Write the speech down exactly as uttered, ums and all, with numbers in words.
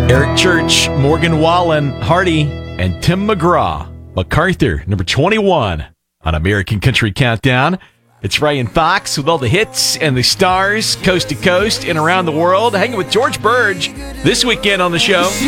Eric Church, Morgan Wallen, Hardy, and Tim McGraw. MacArthur, number twenty-one on American Country Countdown. It's Ray and Fox with all the hits and the stars, coast to coast and around the world. Hanging with George Burge this weekend on the show.